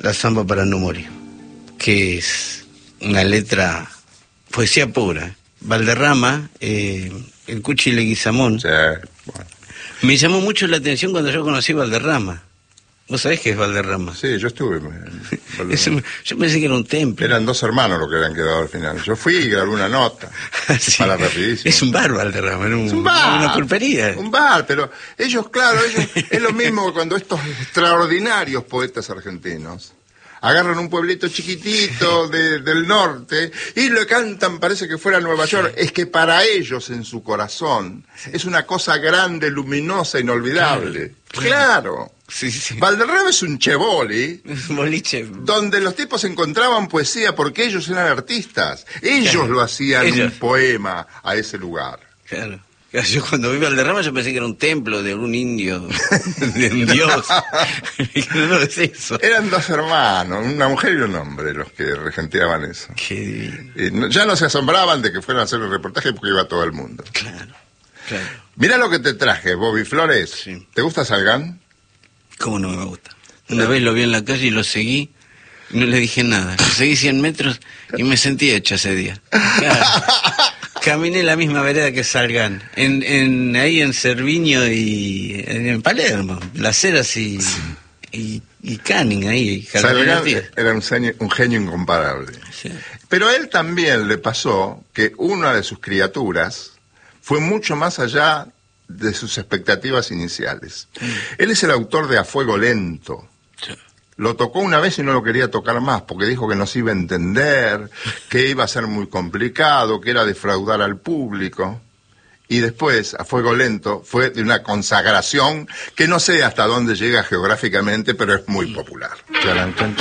La Zamba para no morir, que es una letra, poesía pura. Valderrama, el Cuchi Leguizamón. Sí, bueno. Me llamó mucho la atención cuando yo conocí Valderrama. ¿Vos sabés qué es Valderrama? Sí, yo estuve. Yo pensé que era un templo. Eran 2 hermanos los que habían quedado al final. Yo fui y grabé una nota. Sí. Para rapidísimo. Es un bar Valderrama, era Es un bar. Una pulpería. Un bar, pero ellos, claro, es lo mismo que cuando estos extraordinarios poetas argentinos agarran un pueblito chiquitito del norte y lo cantan, parece que fuera Nueva York. Es que para ellos, en su corazón, es una cosa grande, luminosa, inolvidable. Claro. Sí, sí. Valderrama es un cheboli, Boliche. donde los tipos encontraban poesía porque ellos eran artistas. Ellos Claro. lo hacían Ellos. un poema a ese lugar. Claro. Yo cuando vi Valderrama yo pensé que era un templo de algún indio, de un dios. No es eso. Eran 2 hermanos, una mujer y un hombre, los que regenteaban eso. Qué divino. Ya no se asombraban de que fueran a hacer el reportaje porque iba todo el mundo. Claro, claro. Mirá lo que te traje, Bobby Flores. Sí. ¿Te gusta Salgán? ¿Cómo no me gusta? Una vez lo vi en la calle y lo seguí, y no le dije nada. Lo seguí 100 metros y me sentí hecho ese día. Claro. Caminé la misma vereda que Salgán, ahí en Cerviño y en Palermo, Las Heras y Canning, ahí. Salgán era un genio incomparable. Sí. Pero a él también le pasó que una de sus criaturas fue mucho más allá de sus expectativas iniciales. Él es el autor de A Fuego Lento. Sí. Lo tocó una vez y no lo quería tocar más, porque dijo que no se iba a entender, que iba a ser muy complicado, que era defraudar al público. Y después, A Fuego Lento, fue de una consagración que no sé hasta dónde llega geográficamente, pero es muy popular. Charan, chan,